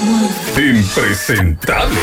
Impresentables.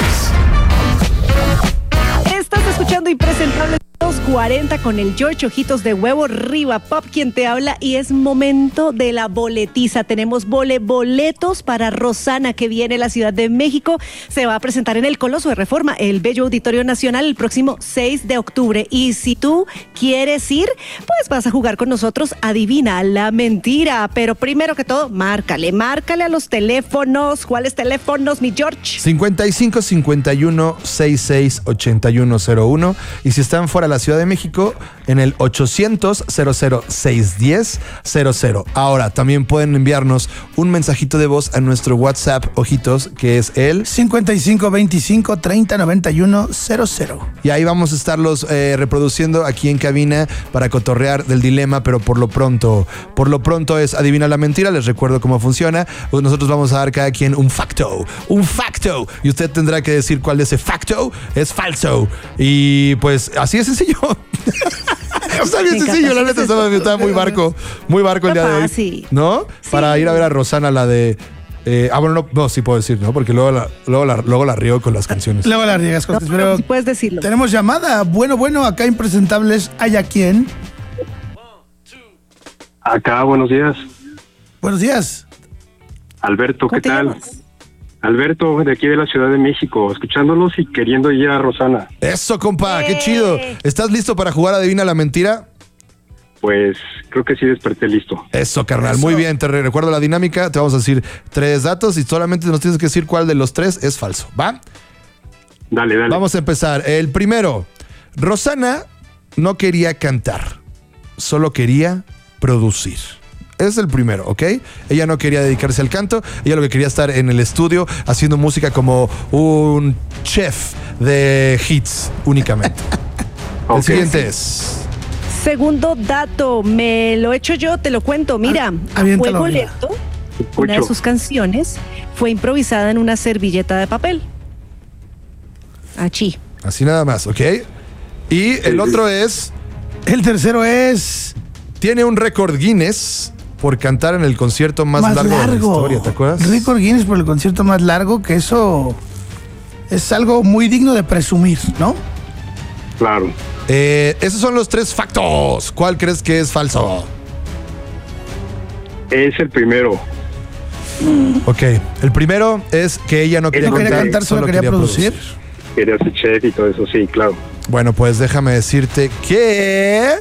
Estás escuchando Impresentables 240 con el George Ojitos de Huevo Riva Pop, quien te habla, y es momento de la boletiza. Tenemos boletos para Rosana, que viene a la Ciudad de México. Se va a presentar en el Coloso de Reforma, el Bello Auditorio Nacional, el próximo 6 de octubre. Y si tú quieres ir, pues vas a jugar con nosotros Adivina la Mentira. Pero primero que todo, márcale a los teléfonos. ¿Cuáles teléfonos, mi George? 55 51 66 8101. Y si están fuera de la Ciudad de México, en el 800 00 610 00. Ahora, también pueden enviarnos un mensajito de voz a nuestro WhatsApp, Ojitos, que es el 55 25 30 91 00. Y ahí vamos a estarlos reproduciendo aquí en cabina para cotorrear del dilema, pero por lo pronto es Adivina la Mentira. Les recuerdo cómo funciona. Pues nosotros vamos a dar cada quien un facto, y usted tendrá que decir cuál de ese facto es falso. Y pues así es sencillo. Está bien sencillo, la neta. Estaba muy barco el día de hoy, ¿no? Sí. Para ir a ver a Rosana, la de... bueno, no, sí puedo decir, ¿no? Porque luego la riego con las canciones. Luego la riegas con pero sí puedes decirlo. Tenemos llamada. Bueno, acá Impresentables. ¿Hay a quién? Acá, buenos días. Buenos días. Alberto, ¿qué tal? Alberto, de aquí de la Ciudad de México, escuchándolos y queriendo ir a Rosana. Eso, compa, qué chido. ¿Estás listo para jugar Adivina la Mentira? Pues creo que sí desperté listo. Eso, carnal, muy bien. Te recuerdo la dinámica. Te vamos a decir 3 datos y solamente nos tienes que decir cuál de los 3 es falso, ¿va? Dale. Vamos a empezar. El primero. Rosana no quería cantar, solo quería producir. Es el primero, ¿ok? Ella no quería dedicarse al canto, ella lo que quería estar en el estudio haciendo música como un chef de hits únicamente. Okay. El siguiente es... Segundo dato, me lo echo yo, te lo cuento. Mira, Fuego Lento, una de sus canciones, fue improvisada en una servilleta de papel. Así nada más, ¿ok? Y el otro es... El tercero es... Tiene un récord Guinness por cantar en el concierto más largo de la historia, ¿te acuerdas? Récord Guinness por el concierto más largo, que eso es algo muy digno de presumir, ¿no? Claro. Esos son los 3 factos. ¿Cuál crees que es falso? Es el primero. Ok, el primero es que ella no quería cantar, solo quería producir. Quería ser chef y todo eso, sí, claro. Bueno, pues déjame decirte que...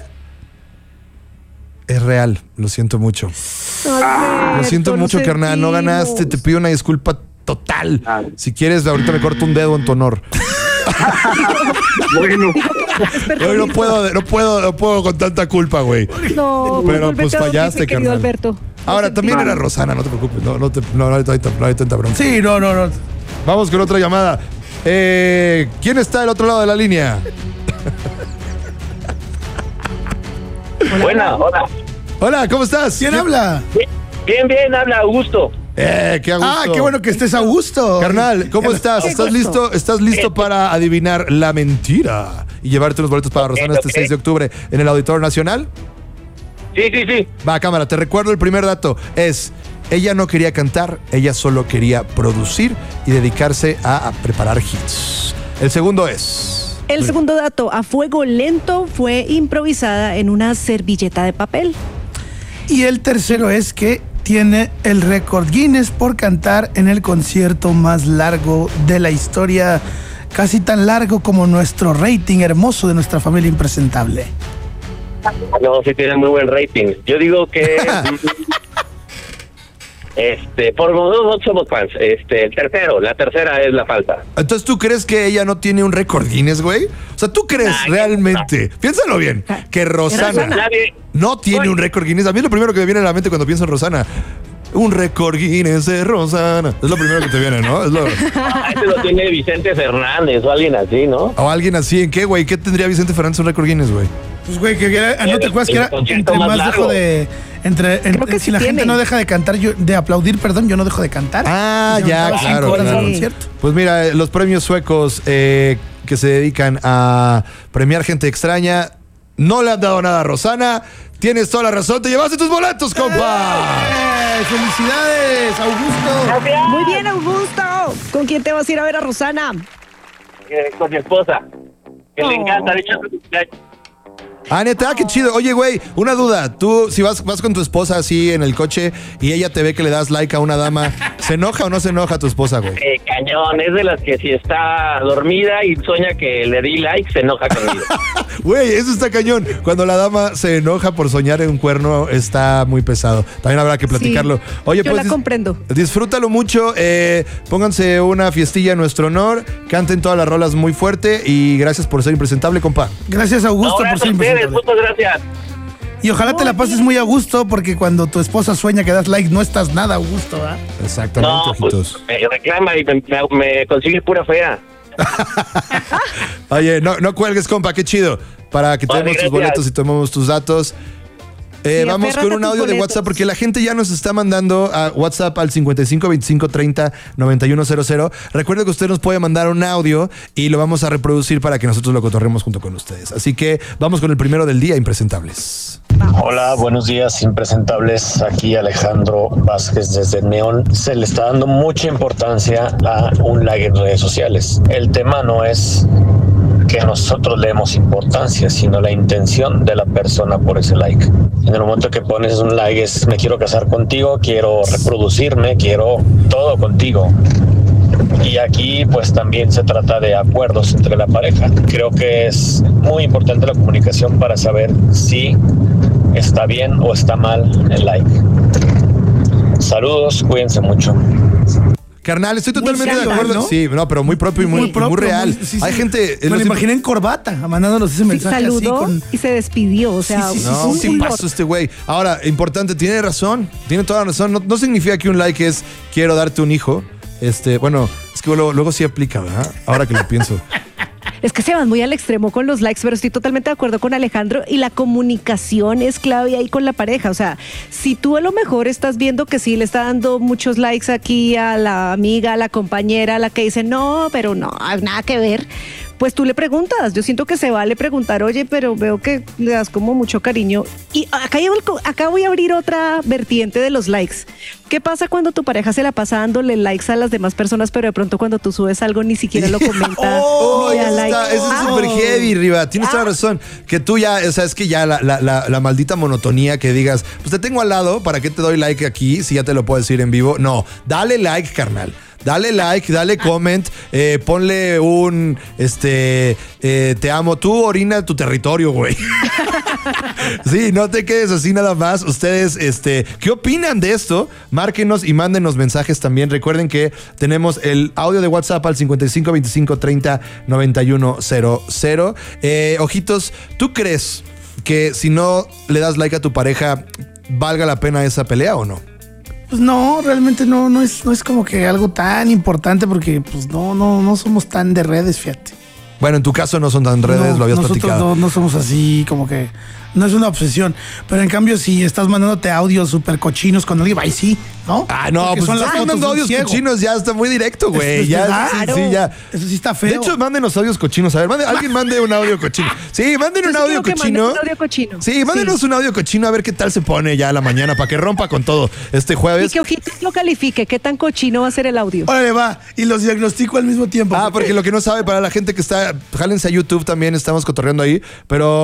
es real, lo siento mucho. Lo siento mucho, carnal. No ganaste, te pido una disculpa total. Si quieres, ahorita me corto un dedo en tu honor. Bueno. Hoy no puedo con tanta culpa, güey. No, pero pues fallaste, carnal. Alberto. Ahora, también era Rosana, no te preocupes. No hay tanta bronca. Sí, no. Vamos con otra llamada. ¿Quién está del otro lado de la línea? Hola. Hola, ¿cómo estás? ¿Quién habla? Bien, habla Augusto. Qué a gusto. Qué bueno que estés a gusto. Carnal, ¿cómo estás? ¿Estás listo para adivinar la mentira y llevarte unos boletos para Rosana este 6 de octubre en el Auditorio Nacional? Sí. Va, cámara, te recuerdo el primer dato. Ella no quería cantar, ella solo quería producir y dedicarse a preparar hits. El segundo es... El segundo dato, A Fuego Lento fue improvisada en una servilleta de papel. Y el tercero es que tiene el récord Guinness por cantar en el concierto más largo de la historia, casi tan largo como nuestro rating hermoso de nuestra familia impresentable. No, sí tiene muy buen rating. Yo digo que... por lo menos no somos fans. La tercera es la falsa. Entonces, ¿tú crees que ella no tiene un récord Guinness, güey? O sea, ¿tú crees realmente, piénsalo bien, que Rosana no tiene un récord Guinness? A mí es lo primero que me viene a la mente cuando pienso en Rosana. Un récord Guinness de Rosana. Es lo primero que te viene, ¿no? Este lo tiene Vicente Fernández o alguien así, ¿no? O alguien así. ¿En qué, güey? ¿Qué tendría Vicente Fernández un récord Guinness, güey? Pues, güey, ¿no te acuerdas que era entre más largo. Dejo de... si la gente no deja de cantar, de aplaudir, perdón, yo no dejo de cantar. Ya, claro. Pues mira, los premios suecos que se dedican a premiar gente extraña no le han dado nada a Rosana. Tienes toda la razón, te llevaste tus boletos, compa. ¡Felicidades, Augusto! Gracias. Muy bien, Augusto. ¿Con quién te vas a ir a ver a Rosana? Con mi esposa, que le Oh. encanta, de hecho, su cumpleaños. Ah, neta, qué chido. Oye, güey, una duda. Tú, si vas con tu esposa así en el coche y ella te ve que le das like a una dama, ¿se enoja o no se enoja tu esposa, güey? Cañón, es de las que si está dormida y sueña que le di like, se enoja conmigo. Güey, eso está cañón. Cuando la dama se enoja por soñar en un cuerno, está muy pesado. También habrá que platicarlo. Sí, Oye, yo pues la comprendo. disfrútalo mucho. Pónganse una fiestilla en nuestro honor. Canten todas las rolas muy fuerte. Y gracias por ser impresentable, compa. Gracias, Augusto, por Ahora ser a ustedes, impresentable. muchas gracias. Y ojalá te la pases muy a gusto, porque cuando tu esposa sueña que das like, no estás nada a gusto, ¿ah? Exactamente, No, pues ojitos. me reclama y me consigue pura fea. Oye, no cuelgues, compa, qué chido. Para que te Vale, demos tus gracias. boletos y tomemos tus datos. Sí, Vamos aférrate con un a tus audio de boletos. WhatsApp porque la gente ya nos está mandando a WhatsApp al 55 25 30 9100. Recuerde que usted nos puede mandar un audio y lo vamos a reproducir para que nosotros lo cotorremos junto con ustedes. Así que vamos con el primero del día, impresentables. Hola, buenos días, impresentables. Aquí Alejandro Vázquez desde Neón. Se le está dando mucha importancia a un like en redes sociales. El tema no es que nosotros le demos importancia, sino la intención de la persona por ese like. En el momento que pones un like es: me quiero casar contigo, quiero reproducirme, quiero todo contigo. Y aquí pues también se trata de acuerdos entre la pareja. Creo que es muy importante la comunicación para saber si está bien o está mal el like. Saludos, cuídense mucho. Carnal, estoy totalmente serio, de acuerdo. ¿no? Sí, no, pero muy propio y muy propio, real. sí, sí. Hay gente. Me lo imaginé en corbata, mandándonos ese Sí, mensaje así saludó con... y se despidió. O sea, Sí, sí, No, un sí lord. pasó este güey. Ahora, importante, tiene razón. Tiene toda la razón. No significa que un like es quiero darte un hijo. Bueno, es que luego sí aplica, ¿verdad? Ahora que lo pienso. Es que se van muy al extremo con los likes, pero estoy totalmente de acuerdo con Alejandro y la comunicación es clave ahí con la pareja. O sea, si tú a lo mejor estás viendo que sí le está dando muchos likes aquí a la amiga, a la compañera, a la que dice no, pero no, nada que ver, pues tú le preguntas. Yo siento que se vale preguntar, oye, pero veo que le das como mucho cariño. Y acá voy a abrir otra vertiente de los likes. ¿Qué pasa cuando tu pareja se la pasa dándole likes a las demás personas, pero de pronto cuando tú subes algo ni siquiera lo comenta? Oh, ni da eso like? es Ah, súper heavy, Riva. Tienes toda la razón. Que tú ya, o sea, es que ya la maldita monotonía que digas, pues te tengo al lado, ¿para qué te doy like aquí si ya te lo puedo decir en vivo? No, dale like, carnal. Dale like, dale comment, ponle un, te amo. Tú orina tu territorio, güey. Sí, no te quedes así nada más. Ustedes, ¿qué opinan de esto? Márquenos y mándenos mensajes también. Recuerden que tenemos el audio de WhatsApp al 55 25 30 9100. Ojitos, ¿tú crees que si no le das like a tu pareja, valga la pena esa pelea o no? Pues no, realmente no es como que algo tan importante porque pues no somos tan de redes, fíjate. Bueno, en tu caso no son tan redes, No, lo habías nosotros platicado. no somos así, como que no es una obsesión. Pero en cambio, si estás mandándote audios súper cochinos con alguien, ahí sí, ¿no? Ah, no, Porque pues son las estás fotos mandando de un audios ciego. cochinos, ya está muy directo, güey. Es Ya, verdad. sí, ya. Eso sí está feo. De hecho, mándenos audios cochinos. A ver, alguien mande un audio cochino. Sí, manden un Yo sí audio quiero que cochino. manden un audio cochino. Sí, mándenos un audio cochino a ver qué tal se pone ya a la mañana para que rompa con todo este Y jueves. que Ojitos lo califique, qué tan cochino va a ser el audio. Órale, va, y los diagnostico al mismo tiempo. Ah, porque lo que no sabe, para la gente que está, jálense a YouTube también, estamos cotorreando ahí, pero